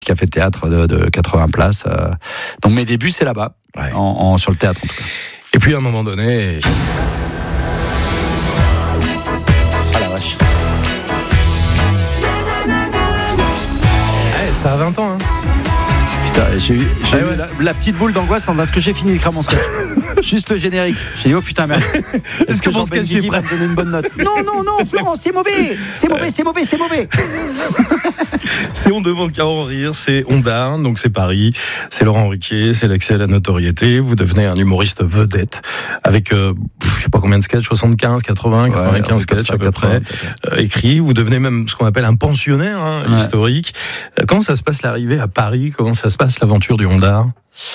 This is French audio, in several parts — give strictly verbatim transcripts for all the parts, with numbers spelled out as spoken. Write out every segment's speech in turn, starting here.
café-théâtre de, de quatre-vingts places. Euh. Donc mes débuts, c'est là-bas, ouais. en, en, sur le théâtre en tout cas. Et puis à un moment donné... Ah la vache. Eh, ça a vingt ans, hein. Putain, j'ai eu, j'ai ah eu ouais. la, la petite boule d'angoisse en disant est-ce que j'ai fini d'écrire mon sketch. Juste le générique. J'ai dit oh putain merde. Est-ce, est-ce que, que mon sketch est prêt va me donner une bonne note? Non non non Florent, c'est mauvais, c'est mauvais, c'est mauvais, c'est mauvais. C'est On demande qu'à en rire, c'est Ondar, donc c'est Paris, c'est Laurent Ruquier, c'est l'accès à la notoriété. Vous devenez un humoriste vedette avec euh, je sais pas combien de sketchs, soixante-quinze, quatre-vingts, ouais, quatre-vingt-quinze sketchs ça, à peu quatre-vingts, près euh, écrits. Vous devenez même ce qu'on appelle un pensionnaire hein, ouais. historique. Comment ça se passe l'arrivée à Paris? Comment ça se passe l'aventure du Ondar?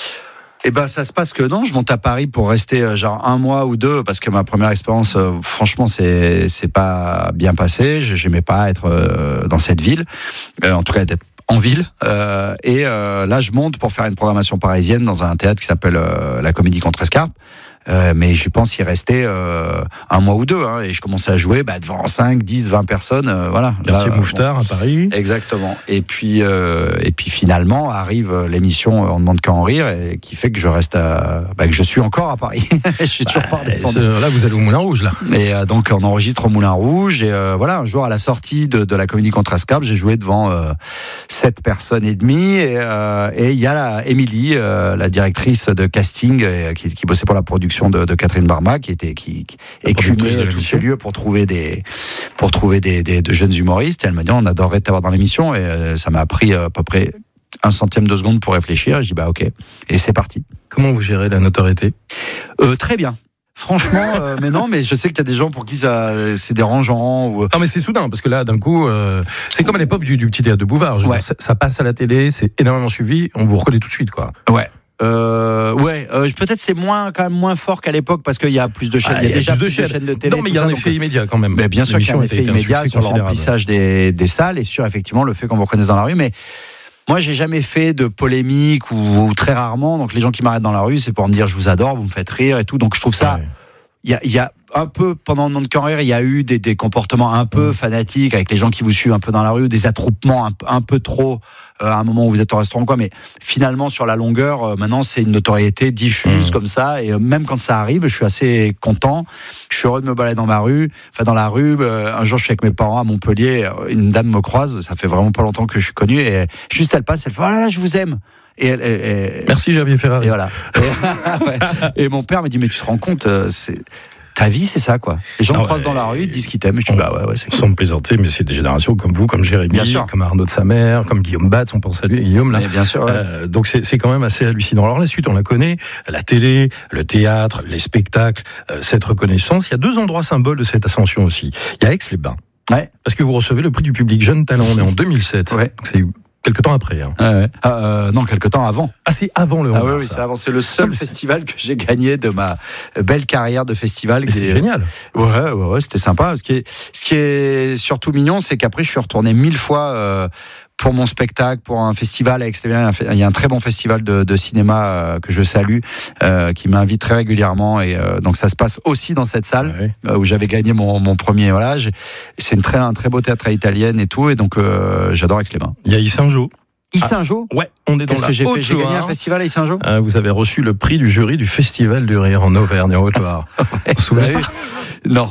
Eh ben ça se passe que non, je monte à Paris pour rester euh, genre un mois ou deux parce que ma première expérience, euh, franchement, c'est c'est pas bien passé. J'aimais pas être euh, dans cette ville, euh, en tout cas d'être en ville. Euh, et euh, là, je monte pour faire une programmation parisienne dans un théâtre qui s'appelle euh, la Comédie Contrescarpe. Euh, mais je pense y rester euh, un mois ou deux hein, et je commençais à jouer bah, devant cinq, dix, vingt personnes euh, voilà. Quartier Là, Mouffetard bon. À Paris. Exactement. Et puis, euh, et puis finalement arrive l'émission On demande qu'à en rire et qui fait que je reste à, bah, que je suis encore à Paris. Je suis bah, toujours pas redescendu. Là vous allez au Moulin Rouge là. Et euh, donc on enregistre au Moulin Rouge et euh, voilà un jour à la sortie de, de la Comédie Contrescarpe j'ai joué devant euh, sept personnes et demie et il euh, et y a la Émilie euh, la directrice de casting euh, qui, qui bossait pour la production De, de Catherine Barma qui était qui, qui écumait tous ces lieux pour trouver des pour trouver des, des de jeunes humoristes et elle m'a dit on adorerait t'avoir dans l'émission et euh, ça m'a pris euh, à peu près un centième de seconde pour réfléchir. Je dis bah ok et c'est parti. Comment vous gérez la notoriété? euh, Très bien. Franchement, euh, mais non, mais je sais qu'il y a des gens pour qui ça, c'est dérangeant. Ou... Non, mais c'est soudain, parce que là, d'un coup, euh, c'est comme à l'époque du, du petit théâtre de Bouvard. Je veux ouais. dire, ça, ça passe à la télé, c'est énormément suivi, on vous reconnaît tout de suite, quoi. Ouais. Euh, ouais, euh, peut-être c'est moins quand même moins fort qu'à l'époque parce qu'il y a plus de chaînes. Ah, il y a, y a déjà plus de, plus chaînes. de chaînes de télé. Non, mais il y a un effet immédiat quand même. Mais bien sûr qu'il y a un effet immédiat sur le remplissage des, des salles et sur effectivement le fait qu'on vous reconnaisse dans la rue. Mais moi, j'ai jamais fait de polémique ou, ou très rarement. Donc les gens qui m'arrêtent dans la rue, c'est pour me dire je vous adore, vous me faites rire et tout. Donc je trouve ça. Il ouais. y, y a un peu pendant le monde qu'en rire, il y a eu des, des comportements un peu mmh. fanatiques avec les gens qui vous suivent un peu dans la rue, des attroupements un, un peu trop. Euh, à un moment où vous êtes au restaurant quoi, mais finalement sur la longueur euh, maintenant c'est une notoriété diffuse mmh. comme ça et euh, même quand ça arrive je suis assez content, je suis heureux de me balader dans ma rue, enfin dans la rue euh, un jour je suis avec mes parents à Montpellier, une dame me croise, ça fait vraiment pas longtemps que je suis connu et juste elle passe, elle fait oh là là je vous aime et elle, elle, elle, merci Javier Ferrari et voilà et, ouais. Et mon père me dit mais tu te rends compte euh, c'est ta vie, c'est ça, quoi. Les gens ah me croisent ouais, dans la rue, ils disent qu'ils t'aiment. Je dis, bah ouais, ouais, c'est cool. Sans me plaisanter, mais c'est des générations comme vous, comme Jérémy, comme Arnaud de sa mère, comme Guillaume Batz, on pense à lui, Guillaume, là. Mais bien sûr, ouais. euh, donc c'est, c'est quand même assez hallucinant. Alors la suite, on la connaît, la télé, le théâtre, les spectacles, euh, cette reconnaissance. Il y a deux endroits symboles de cette ascension aussi. Il y a Aix-les-Bains. Ouais. Parce que vous recevez le prix du public Jeune Talent, on est en deux mille sept. Ouais. Donc c'est quelque temps après. Hein. Ah ouais. ah, euh, non, quelque temps avant. Ah, c'est avant le Ah Ondar, oui, oui, c'est avant. C'est le seul festival que j'ai gagné de ma belle carrière de festival. Et c'est est... génial. Ouais, ouais, ouais, c'était sympa. Ce qui est, ce qui est surtout mignon, c'est qu'après, je suis retourné mille fois euh, pour mon spectacle, pour un festival avec il y a un très bon festival de, de cinéma euh, que je salue, euh, qui m'invite très régulièrement et euh, donc ça se passe aussi dans cette salle ouais. euh, où j'avais gagné mon, mon premier. Voilà, j'ai, c'est une très, un très beau théâtre à l'italienne et tout, et donc euh, j'adore Aix-les-Bains. Il y a Yssingeaux. Yssingeaux. Ah, ouais, on est dans Qu'est-ce la que j'ai fait? J'ai Haute-Loire. gagné un festival à Yssingeaux. Euh, vous avez reçu le prix du jury du Festival du Rire en Auvergne, en Haute-Loire. Ouais, vous souvenez pas? Non.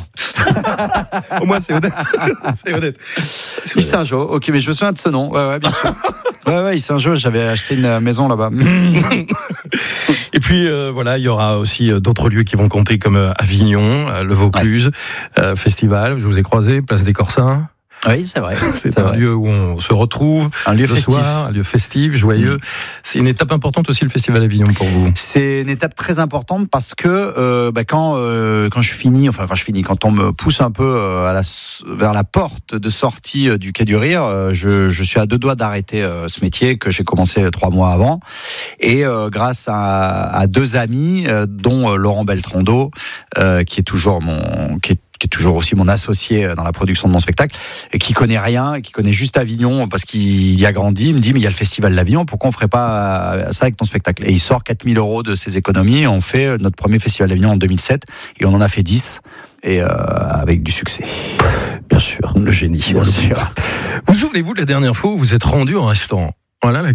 Au moins, c'est honnête. c'est honnête. Yssingeaux, ok, mais je me souviens de ce nom. Ouais, ouais, bien sûr. Ouais, ouais, Yssingeaux, j'avais acheté une maison là-bas. Et puis, euh, voilà, il y aura aussi d'autres lieux qui vont compter comme euh, Avignon, euh, le Vaucluse, ouais. euh, Festival, je vous ai croisé, Place des Corsins. Oui, c'est vrai. C'est, c'est un vrai. lieu où on se retrouve, un lieu le festif. soir, un lieu festif, joyeux. Mmh. C'est une étape importante aussi, le Festival Avignon, pour vous. C'est une étape très importante parce que euh, bah, quand euh, quand je finis, enfin quand je finis, quand on me pousse un peu euh, à la, vers la porte de sortie euh, du Quai du Rire, euh, je, je suis à deux doigts d'arrêter euh, ce métier que j'ai commencé euh, trois mois avant. Et euh, grâce à, à deux amis, euh, dont euh, Laurent Beltrando, euh, qui est toujours mon, qui est qui est toujours aussi mon associé dans la production de mon spectacle, et qui connaît rien, qui connaît juste Avignon parce qu'il y a grandi, il me dit mais il y a le festival d'Avignon, pourquoi on ferait pas ça avec ton spectacle? Et il sort quatre mille euros de ses économies, on fait notre premier festival d'Avignon en deux mille sept et on en a fait dix et euh, avec du succès. Bien sûr, le génie. Bien sûr. Vous souvenez-vous de la dernière fois où vous êtes rendu au restaurant? Voilà la